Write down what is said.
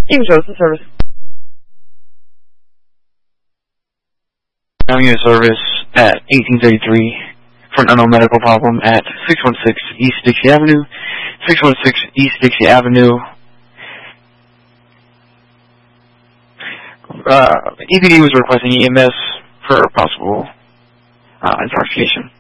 Human Services Service. I'm in service at 1833 for an unknown medical problem at 616 East Dixie Avenue. 616 East Dixie Avenue. EPD was requesting EMS for possible intoxication.